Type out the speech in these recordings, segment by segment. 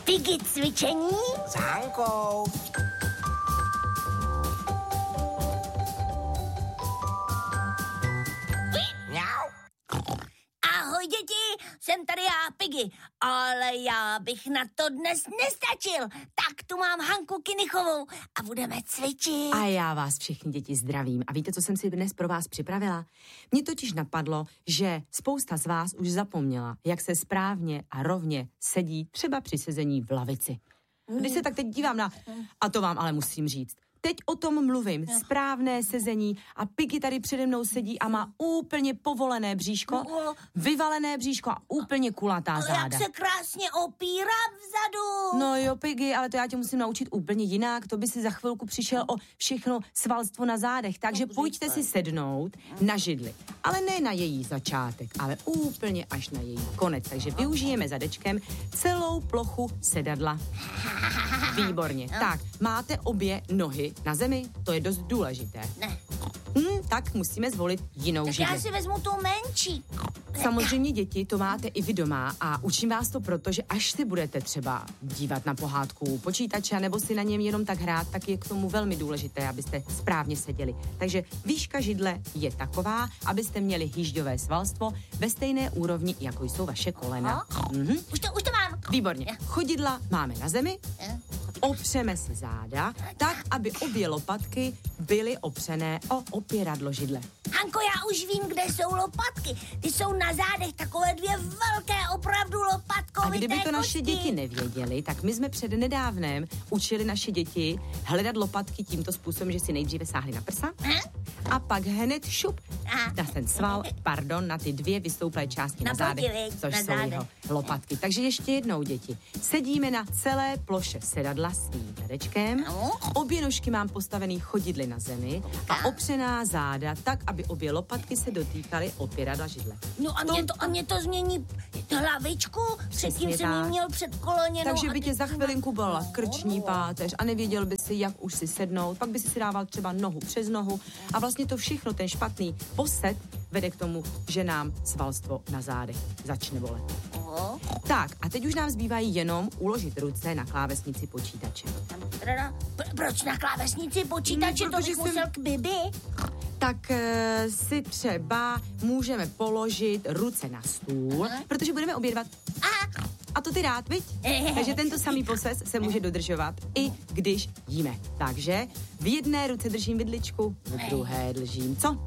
Piggy cvičení s Hankou. Mňau. Ahoj děti, jsem tady já, Piggy, ale já bych na to dnes nestačil. Tak tu mám Hanku Kinichovou a budeme cvičit. A já vás všichni děti zdravím. A víte, co jsem si dnes pro vás připravila? Mně totiž napadlo, že spousta z vás už zapomněla, jak se správně a rovně sedí třeba při sezení v lavici. Když se tak teď dívám na... A to vám ale musím říct. Teď o tom mluvím, správné sezení a Piggy tady přede mnou sedí a má úplně povolené bříško, vyvalené bříško a úplně kulatá záda. Jak se krásně opírá vzadu. No jo, Piggy, ale to já tě musím naučit úplně jinak, to by si za chvilku přišel o všechno svalstvo na zádech, takže pojďte si sednout na židli, ale ne na její začátek, ale úplně až na její konec, takže využijeme zadečkem celou plochu sedadla. Výborně, tak, máte obě nohy na zemi, to je dost důležité. Ne. Tak musíme zvolit jinou Tak židli. já si vezmu tu menší. Samozřejmě děti, to máte i vy doma a učím vás to proto, že až si budete třeba dívat na pohádku počítače nebo si na něm jenom tak hrát, tak je k tomu velmi důležité, abyste správně seděli. Takže výška židle je taková, abyste měli hýžďové svalstvo ve stejné úrovni, jako jsou vaše kolena. Už to mám. Výborně. Chodidla máme na zemi, opřeme si záda, tak, aby obě lopatky byly opřené o opěradlo židle. Hanko, já už vím, kde jsou lopatky. Ty jsou na zádech, takové dvě velké, opravdu lopatkovité. A kdyby to naše kosti. děti nevěděli, tak my jsme před nedávnem učili naše děti hledat lopatky tímto způsobem, že si nejdříve sáhli na prsa a pak hned šup na ten sval, na ty dvě vystouplé části na zádech, což jsou jeho lopatky. Takže ještě jednou, děti. Sedíme na celé ploše sedadla s tím zadečkem, obě nožky mám postavený chodidly na zemi a opřená záda tak, aby obě lopatky se dotýkaly opěradla židle. No a mě to změní hlavičku, předtím jsem jí měl předkoloněnou. Takže by tě za chvilinku bolela krční páteř a nevěděl by si, jak už si sednout, pak by si dával třeba nohu přes nohu a vlastně to všechno, ten špatný posed vede k tomu, že nám svalstvo na zádech začne bolet. Tak a teď už nám zbývají jenom uložit ruce na klávesnici počítače. Proč na klávesnici počítače? To bych musel k Bibi. Tak si třeba můžeme položit ruce na stůl, protože budeme obědvat. A to ty rád, viď? Takže tento samý poses se může dodržovat, i když jíme. Takže v jedné ruce držím vidličku, v druhé držím co?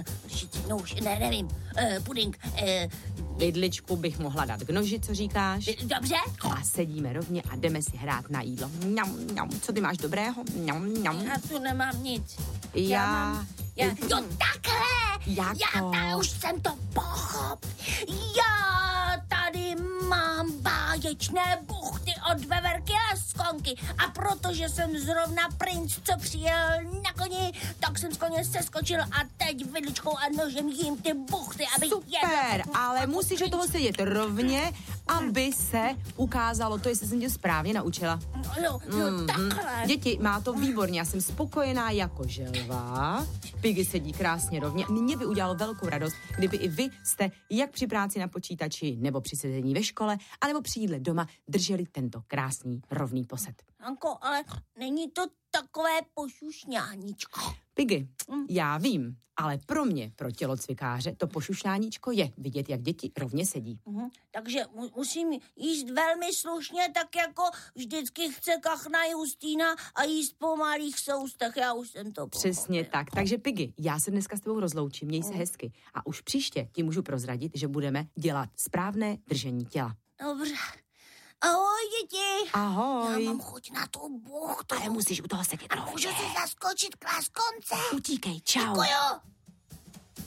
Nevím, puding. Vidličku bych mohla dát k noži, co říkáš? Dobře. A sedíme rovně a jdeme si hrát na jídlo. Co ty máš dobrého? Já tu nemám nic. Jo, takhle! Jako? Já už jsem to pochopil. Já tady mám báječné buchty od veverky a skonky a protože jsem zrovna princ, co přijel na koni, tak jsem z koně seskočil a teď vidličkou a nožem jím ty buchty, abych super, ale musíš od toho sedět rovně, aby se ukázalo to, jestli jsem tě správně naučila. Jo, takhle. Děti, má to výborně, já jsem spokojená jako želva. Piggy sedí krásně rovně. Mně by udělalo velkou radost, kdyby i vy jste jak při práci na počítači, nebo při sezení ve škole, anebo při jídle doma drželi tento krásný rovný posed. Anko, ale není to takové pošušňáníčko. Piggy, já vím, ale pro mě, pro tělocvikáře, to pošušňáníčko je vidět, jak děti rovně sedí. Takže musím jíst velmi slušně, tak jako vždycky chce kachna Justýna a jíst po malých soustech. Já už jsem to pochopil. Přesně tak. Takže Piggy, já se dneska s tebou rozloučím, měj se hezky. A už příště ti můžu prozradit, že budeme dělat správné držení těla. Dobře. Ahoj, děti. Ahoj. Já mám chuť na tu buchtu. Ale musíš u toho sedět. A můžu si zaskočit k láskonce? Utíkej, čau. Děkuju.